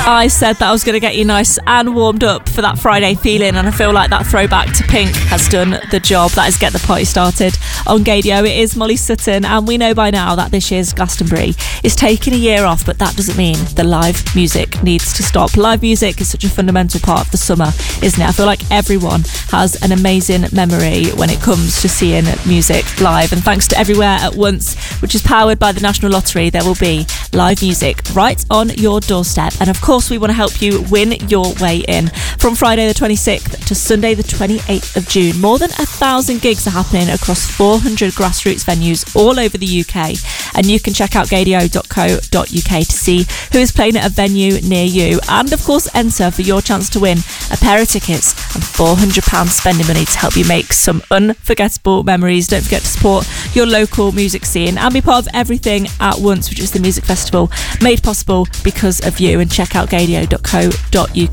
I said that I was going to get you nice and warmed up for that Friday feeling, and I feel like that throwback to Pink has done the job. That is Get the Party Started on Gaydio. It is Molly Sutton, and we know by now that this year's Glastonbury is taking a year off, but that doesn't mean the live music needs to stop. Live music is such a fundamental part of the summer, isn't it? I feel like everyone has an amazing memory when it comes to seeing music live, and thanks to Everywhere at Once, which is powered by the National Lottery, there will be live music right on your doorstep. And of course, we want to help you win your way in. From Friday the 26th to Sunday the 28th of June, more than 1,000 gigs are happening across 400 grassroots venues all over the UK. And you can check out gaydio.co.uk to see who is playing at a venue near you. And of course, enter for your chance to win a pair of tickets and £400 spending money to help you make some unforgettable memories. Don't forget to support your local music scene and be part of Everything at Once, which is the music festival made possible because of you. And check out gaydio.co.uk